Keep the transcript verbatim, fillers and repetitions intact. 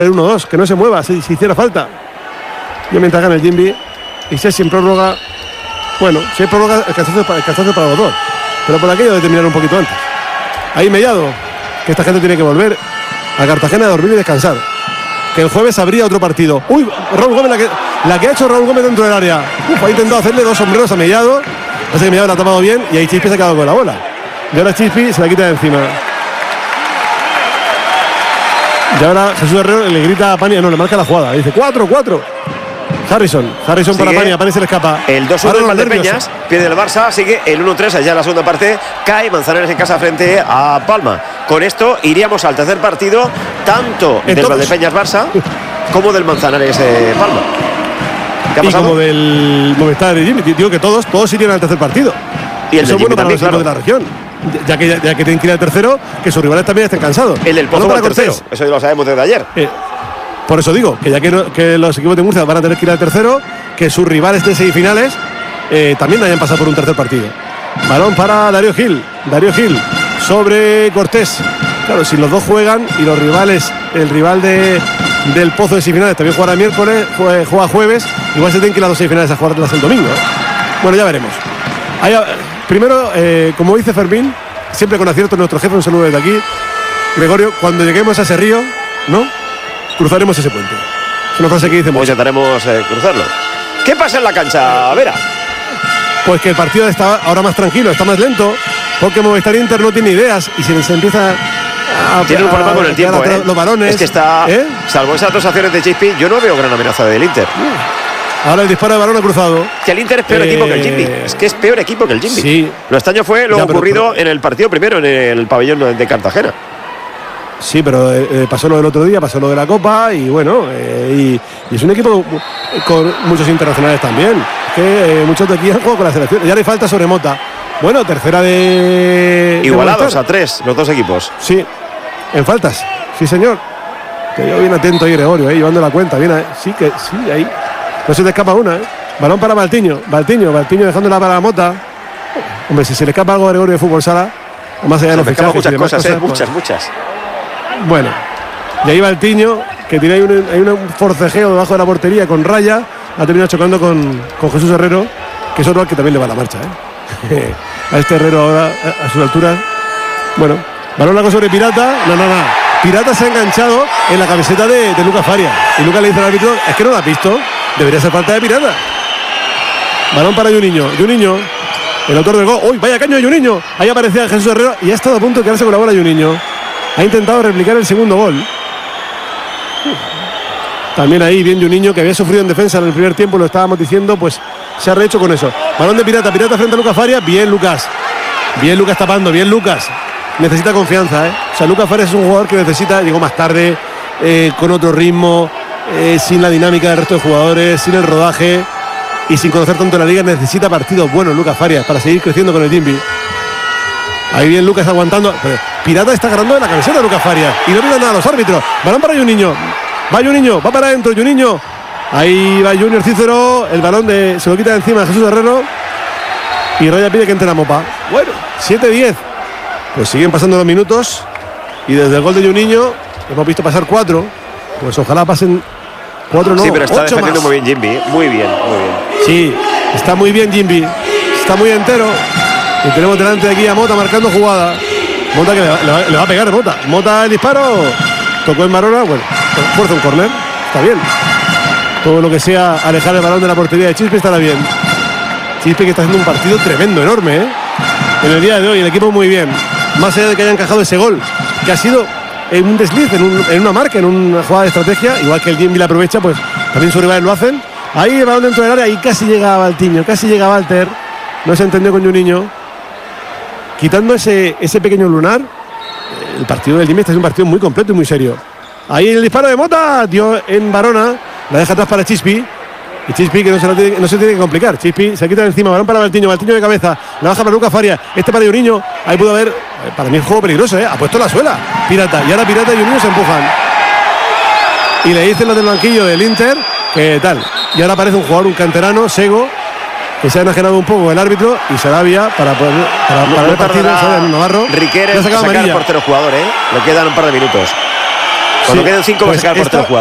el uno dos, que no se mueva si, si hiciera falta. Y mientras gana el Jimby, y si es sin prórroga, bueno, si hay prórroga, el cansancio, el cansancio para los dos, pero por aquello de terminar un poquito antes. Ahí Mellado, que esta gente tiene que volver a Cartagena a dormir y descansar, que el jueves habría otro partido. Uy, Raúl Gómez, la que, la que ha hecho Raúl Gómez dentro del área. Uf, ha intentado hacerle dos sombreros a Mellado, parece que Mellado la ha tapado bien, y ahí Chispi se ha quedado con la bola, y ahora Chispi se la quita de encima. Y ahora Jesús Herrero le grita a Pani, no, le marca la jugada, dice cuatro, cuatro. Harrison, Harrison sigue para Pani, Pani se le escapa. El dos uno del Valdepeñas, pierde el Barça, sigue el uno tres, allá en la segunda parte, cae Manzanares en casa frente a Palma. Con esto iríamos al tercer partido, tanto del Valdepeñas Barça como del Manzanares eh, Palma. ¿Qué ha pasado? Y como del Movistar y Jimmy, digo que todos, todos irían al tercer partido. Y el eso de es bueno para también, los equipos claro. de la región. Ya que, ya, ya que tienen que ir al tercero, que sus rivales también estén cansados. El del Pozo no va al tercero, eso ya lo sabemos desde ayer. Eh, por eso digo, que ya que, no, que los equipos de Murcia van a tener que ir al tercero, que sus rivales de semifinales eh, también hayan pasado por un tercer partido. Balón para Darío Gil. Darío Gil sobre Cortés. Claro, si los dos juegan y los rivales, el rival de, del Pozo de semifinales también jugará miércoles, juega, juega jueves, igual se tienen que ir las dos semifinales a jugarlas el domingo. Bueno, ya veremos. Hay, primero, eh, como dice Fermín, siempre con acierto nuestro jefe, un saludo desde aquí, Gregorio, cuando lleguemos a ese río, ¿no?, cruzaremos ese puente. Es una frase que dice mucho. Pues intentaremos eh, cruzarlo. ¿Qué pasa en la cancha, Vera? Pues que el partido está ahora más tranquilo, está más lento, porque Movistar Inter no tiene ideas y se les empieza a... Tiene un problema con el tiempo, ¿eh? Los balones. Es que está, ¿eh? Salvo esas dos acciones de Chispi, yo no veo gran amenaza del Inter. Ahora el disparo de balón ha cruzado. Que el Inter es peor eh, equipo que el Jimby. Es que es peor equipo que el Jimby. Sí. Lo extraño fue lo ya, ocurrido pero, pero, en el partido primero, en el pabellón de Cartagena. Sí, pero eh, pasó lo del otro día, pasó lo de la Copa y bueno, eh, y, y es un equipo con muchos internacionales también. Que eh, muchos de aquí han jugado con la selección. Ya le falta sobre Mota. Bueno, tercera de... Igualados de a tres, los dos equipos. Sí, en faltas. Sí, señor. Que yo bien atento ahí, Gregorio, eh, llevando la cuenta. Bien, eh. Sí, que sí, ahí. No se le escapa una, ¿eh? Balón para Valtiño. Valtiño, Valtiño dejándola para Mota. Hombre, si se le escapa algo a Gregorio de Fútbol Sala, más allá de los fichajes muchas y cosas, cosas, eh, pues, muchas, muchas. Bueno, y ahí Valtiño, que tiene ahí un, hay un forcejeo debajo de la portería con Raya, ha terminado chocando con, con Jesús Herrero, que es otro al que también le va la marcha, ¿eh? A este Herrero ahora, a, a sus alturas. Bueno, balón largo sobre Pirata. No, no, no. Pirata se ha enganchado en la camiseta de, de Lucas Faria. Y Lucas le dice al árbitro, es que no lo has visto. Debería ser falta de Pirata. Balón para Juninho. Juninho, el autor del gol. ¡Uy, vaya caño de Juninho! Ahí aparecía Jesús Herrero y ha estado a punto de quedarse con la bola Juninho. Ha intentado replicar el segundo gol. También ahí bien Juninho, que había sufrido en defensa en el primer tiempo, lo estábamos diciendo, pues se ha rehecho con eso. Balón de Pirata, Pirata frente a Lucas Faria. Bien Lucas. Bien Lucas tapando, bien Lucas. Necesita confianza, ¿eh? O sea, Lucas Faria es un jugador que necesita, llegó más tarde, eh, con otro ritmo, eh, sin la dinámica del resto de jugadores, sin el rodaje y sin conocer tanto la liga. Necesita partidos buenos Lucas Faria para seguir creciendo con el Jimby. Ahí bien Lucas aguantando. Pero Pirata está agarrando de la camiseta de Lucas Faria y no miran nada a los árbitros. Balón para Juninho. Va Juninho, va para adentro Juninho. Ahí va Junior Cícero. El balón de, se lo quita de encima a Jesús Herrero. Y Raya pide que entre la Mopa. Bueno, siete diez. Pues siguen pasando los minutos. Y desde el gol de Juninho hemos visto pasar cuatro. Pues ojalá pasen cuatro, no. Sí, pero está defendiendo más. muy bien Jimby. Muy bien, muy bien. Sí, está muy bien Jimby. Está muy entero. Y tenemos delante de aquí a Mota marcando jugada. Mota que le va, le va, le va a pegar Mota. Mota el disparo. Tocó en Marona. Bueno, fuerza un córner. Está bien. Todo lo que sea alejar el balón de la portería de Chispi estará bien. Chispi que está haciendo un partido tremendo, enorme, ¿eh? En el día de hoy, el equipo muy bien. Más allá de que haya encajado ese gol, que ha sido en un desliz, en, un, en una marca, en una jugada de estrategia. Igual que el Jimby la aprovecha, pues también sus rivales lo hacen. Ahí el balón dentro del área y casi llega a Valtiño, casi llega a Walter. No se entendió con Juninho. Quitando ese, ese pequeño lunar, el partido del Jimmy está es un partido muy completo y muy serio. Ahí el disparo de Mota, dio en Varona, la deja atrás para Chispi. Y Chispi que no se, la tiene, no se tiene que complicar. Chispi se quita de encima, balón para Valtiño, Valtiño de cabeza, la baja para Lucas Faria, este para Juninho. Ahí pudo haber, para mí es un juego peligroso, ¿eh? Ha puesto la suela, Pirata, y ahora Pirata y Juninho se empujan. Y le dicen los del banquillo del Inter, que tal. Y ahora aparece un jugador, un canterano, Sego, que se ha enajenado un poco el árbitro y Sarabia para poder para, para no el partido, Navarro. Riquer sacar el portero jugador, ¿eh? Le quedan un par de minutos. Cuando queden cinco va a sacar el portero.